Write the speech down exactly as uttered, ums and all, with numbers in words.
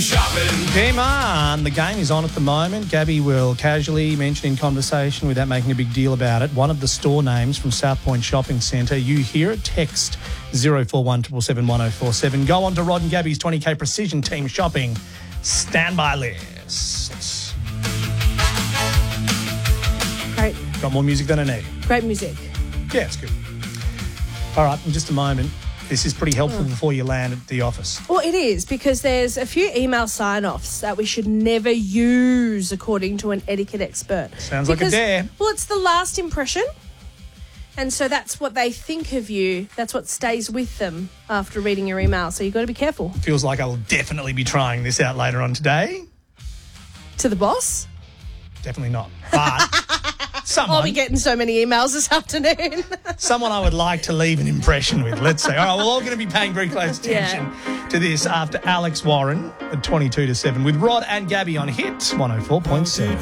Game on. The game is on at the moment. Gabby will casually mention in conversation without making a big deal about it one of the store names from South Point Shopping Centre. You hear it, text zero four one seven seven one zero four seven. Go on to Rod and Gabby's twenty K Precision Team Shopping standby list. Great. Got more music than I need. Great music. Yeah, it's good. All right, in just a moment. This is pretty helpful Oh. before you land at the office. Well, it is, because there's a few email sign-offs that we should never use, according to an etiquette expert. Sounds like a Because, dare. Well, it's the last impression. And so that's what they think of you. That's what stays with them after reading your email. So you've got to be careful. Feels like I will definitely be trying this out later on today. To the boss? Definitely not. But someone, I'll be getting so many emails this afternoon. someone I would like to leave an impression with, let's say. All right, we're all going to be paying very close attention Yeah. to this after Alex Warren at twenty-two to seven with Rod and Gabby on Hit one oh four point seven.